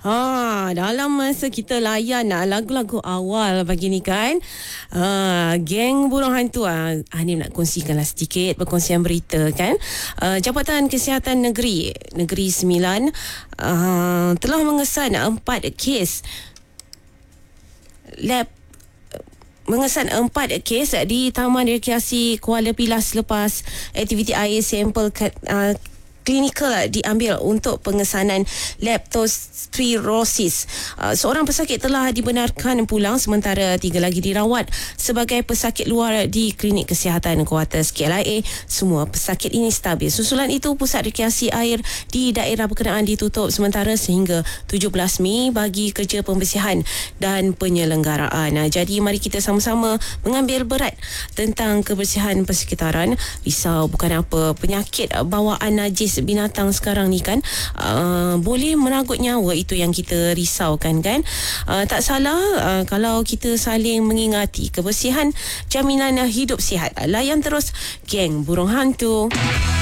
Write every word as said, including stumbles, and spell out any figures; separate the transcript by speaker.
Speaker 1: Ha, dalam masa kita layan ah, lagu-lagu awal pagi ni kan, ah, geng burung hantu, ah, Hanif nak kongsikanlah sedikit perkongsian berita kan. Ah, Jabatan Kesihatan Negeri Negeri Sembilan ah, telah mengesan empat kes lab mengesan empat kes di Taman Rekreasi Kuala Pilah selepas aktiviti air sampel uh, klinikal diambil untuk pengesanan leptospirosis. Uh, seorang pesakit telah dibenarkan pulang sementara tiga lagi dirawat sebagai pesakit luar di Klinik Kesihatan Kuartus K L I A. Semua pesakit ini stabil. Susulan itu, pusat rekreasi air di daerah berkenaan ditutup sementara sehingga tujuh belas Mei bagi kerja pembersihan dan penyelenggaraan. Uh, jadi mari kita sama-sama mengambil berat tentang kebersihan persekitaran. Risau bukan apa, penyakit bawaan najis binatang sekarang ni kan uh, boleh meragut nyawa, itu yang kita risaukan kan. Uh, tak salah uh, kalau kita saling mengingati kebersihan, jaminan hidup sihat. Layan terus geng burung hantu.